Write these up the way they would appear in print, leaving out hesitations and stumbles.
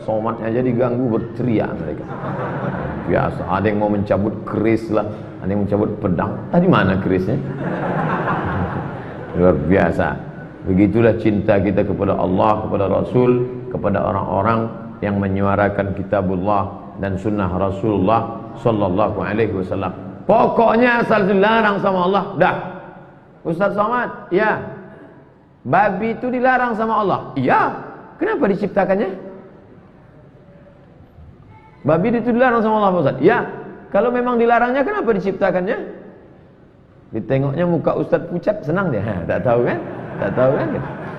Somad aja diganggu berteriak mereka. Biasa, ada yang mau mencabut keris lah, ada yang mencabut pedang. Tadi mana kerisnya? Luar biasa. Begitulah cinta kita kepada Allah, kepada Rasul, kepada orang-orang yang menyuarakan kitabullah dan sunnah Rasulullah sallallahu alaihi wasallam. Pokoknya asal dilarang sama Allah, dah. Ustaz Somad, ya. Babi itu dilarang sama Allah. Iya. Kenapa diciptakannya? Babi itu dilarang sama Allah, Ustaz. Ya. Kalau memang dilarangnya, kenapa diciptakannya? Ditengoknya muka Ustaz pucat, senang dia. Tak tahu kan? Tak tahu kan?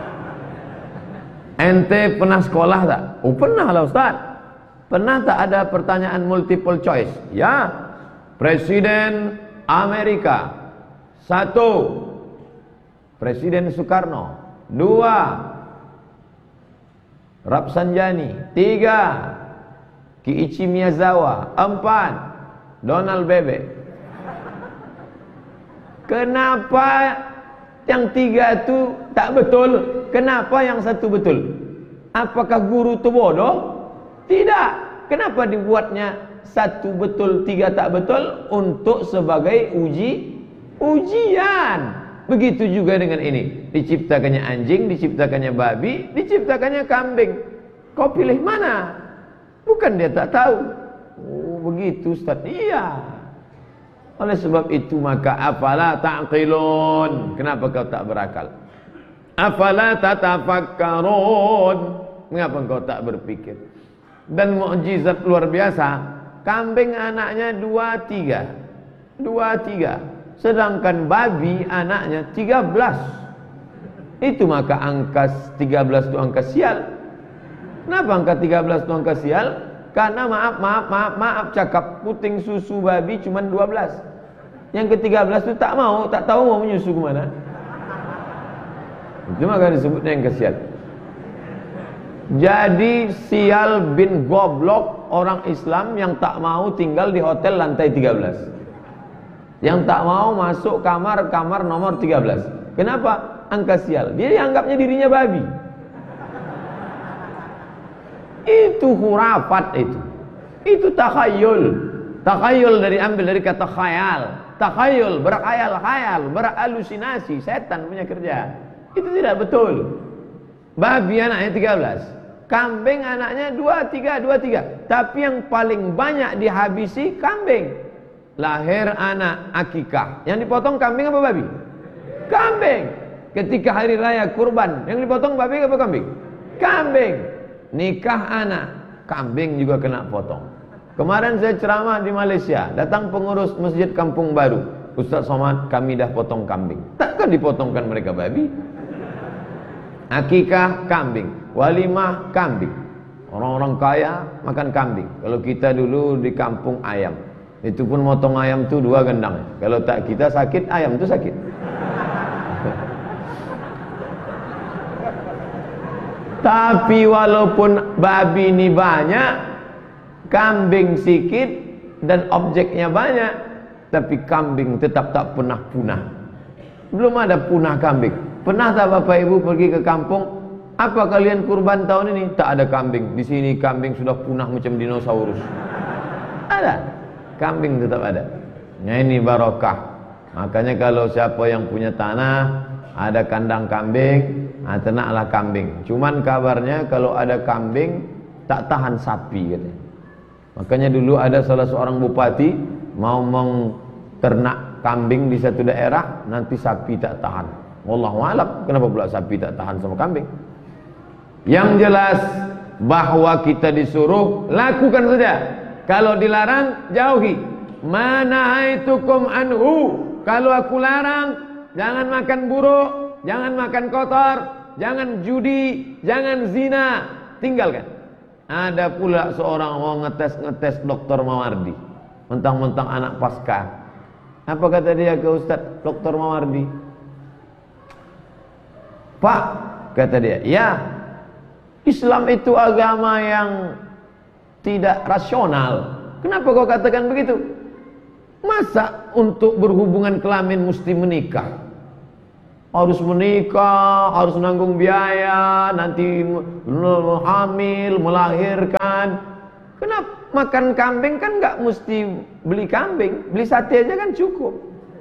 Ente pernah sekolah tak? Oh, pernah lah Ustaz. Pernah tak ada pertanyaan multiple choice? Ya. Presiden Amerika. 1. Presiden Soekarno. 2. Rafsanjani. 3. Kiichi Miyazawa. 4. Donald Bebek. Kenapa yang 3 itu tak betul? Kenapa yang 1 betul? Apakah guru itu bodoh? Tidak. Kenapa dibuatnya 1 betul, 3 tak betul? Untuk sebagai ujian. Begitu juga dengan ini. Diciptakannya anjing, diciptakannya babi, diciptakannya kambing. Kau pilih mana? Bukan dia tak tahu. Oh, begitu Ustaz. Iya. Oleh sebab itu maka afala ta'qilun. Kenapa kau tak berakal? Afala tatafakkarun. Mengapa kau tak berpikir? Dan mukjizat luar biasa, kambing anaknya 2, 3. Sedangkan babi anaknya 13. Itu maka angka 13 itu angka sial. Kenapa angka 13 itu angka sial? Karena maaf cakap puting susu babi cuma 12. Yang ke-13 itu tak tahu mau menyusu ke mana. Itu maka disebutnya yang kesial. Jadi sial bin goblok orang Islam yang tak mau tinggal di hotel lantai 13. Yang tak mau masuk kamar nomor 13. Kenapa? Angka sial. Dia dianggapnya dirinya babi. Itu khurafat itu. Itu takhayul. Takhayul ambil dari kata khayal. Takhayul, berkhayal-khayal, berhalusinasi. Setan punya kerja. Itu tidak betul. Babi anaknya 13. Kambing anaknya 2, 3. Tapi yang paling banyak dihabisi kambing. Lahir anak akikah. Yang dipotong kambing apa babi? Kambing. Ketika hari raya kurban, yang dipotong babi apa kambing? Kambing. Nikah anak, kambing juga kena potong. Kemarin saya ceramah di Malaysia, datang pengurus masjid Kampung Baru. Ustaz Somad, kami dah potong kambing. Takkan dipotongkan mereka babi? Akikah kambing, walimah kambing. Orang-orang kaya makan kambing. Kalau kita dulu di kampung ayam, itu pun motong ayam tu 2 gendang. Kalau tak kita sakit, ayam tu sakit. Tapi walaupun babi ini banyak, kambing sikit dan objeknya banyak, tapi kambing tetap tak pernah punah. Belum ada punah kambing. Pernah tak Bapak Ibu pergi ke kampung? Apa kalian kurban tahun ini? Tak ada kambing. Di sini kambing sudah punah macam dinosaurus. Ada. Kambing tetap ada. Nah, ini barokah. Makanya kalau siapa yang punya tanah, ada kandang kambing, ternaklah kambing. Cuman kabarnya kalau ada kambing tak tahan sapi katanya. Makanya dulu ada salah seorang bupati mau ternak kambing di satu daerah, nanti sapi tak tahan. Wallahu a'lam, kenapa pula sapi tak tahan sama kambing? Yang jelas bahwa kita disuruh lakukan saja. Kalau dilarang jauhi. Manahaitukum anhu. Kalau aku larang, jangan makan buruk, jangan makan kotor, jangan judi, jangan zina, tinggalkan. Ada pula seorang mau ngetes Dr. Mawardi, mentang-mentang anak pasca. Apa kata dia ke Ustaz Dr. Mawardi? Pak, kata dia, ya, Islam itu agama yang tidak rasional. Kenapa kau katakan begitu? Masa untuk berhubungan kelamin mesti menikah? harus menikah, harus nanggung biaya, nanti hamil, melahirkan. Kenapa? Makan kambing kan nggak mesti beli kambing, beli sate aja kan cukup.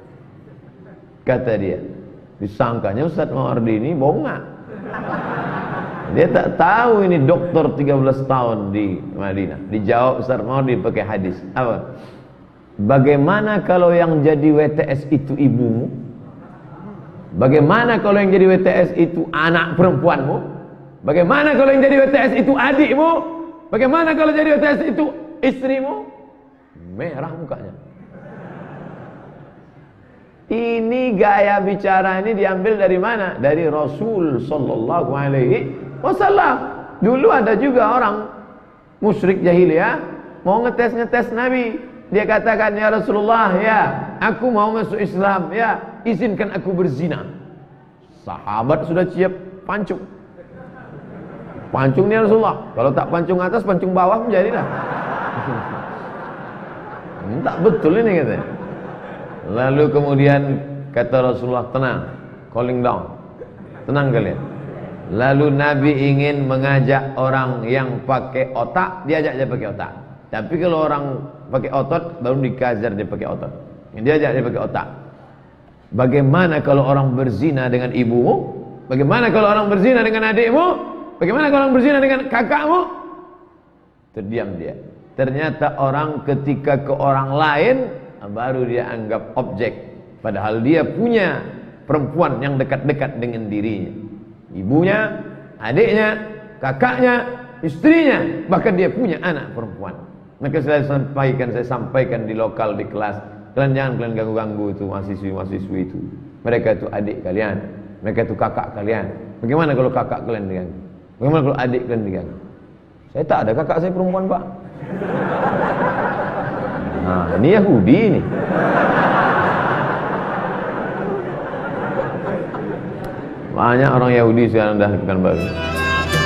Kata dia. Disangkanya Ustaz Mawardi ini bonga. Dia tak tahu ini dokter 13 tahun di Madinah. Dijawab Ustaz Mawardi pakai hadis. Apa? Bagaimana kalau yang jadi WTS itu ibumu? Bagaimana kalau yang jadi WTS itu anak perempuanmu? Bagaimana kalau yang jadi WTS itu adikmu? Bagaimana kalau jadi WTS itu istrimu? Merah mukanya. Ini gaya bicara ini diambil dari mana? Dari Rasul sallallahu alaihi wasallam. Dulu ada juga orang musyrik jahiliyah mau ngetes Nabi. Dia katakan, ya Rasulullah, ya aku mau masuk Islam, ya izinkan aku berzina. Sahabat sudah siap pancung. Pancung nih Rasulullah. Kalau tak pancung atas, pancung bawah menjadilah. Tak betul ini katanya. Lalu kemudian kata Rasulullah, tenang, calling down, tenang kalian. Lalu Nabi ingin mengajak orang yang pakai otak, diajak dia pakai otak. Tapi kalau orang pakai otot, baru dikajar dia pakai otot. Diajak dia pakai otak. Bagaimana kalau orang berzina dengan ibumu? Bagaimana kalau orang berzina dengan adikmu? Bagaimana kalau orang berzina dengan kakakmu? Terdiam dia. Ternyata orang ketika ke orang lain baru dia anggap objek, padahal dia punya perempuan yang dekat-dekat dengan dirinya, ibunya, adiknya, kakaknya, istrinya, bahkan dia punya anak perempuan. Maka saya sampaikan di lokal, di kelas, kalian jangan ganggu-ganggu itu mahasiswi-mahasiswi itu. Mereka itu adik kalian, mereka itu kakak kalian. Bagaimana kalau kakak kalian diganggu? Bagaimana kalau adik kalian diganggu? Saya tak ada kakak saya perempuan, Pak. Nah, ini Yahudi ini. Banyak orang Yahudi sekarang dah bukan baru.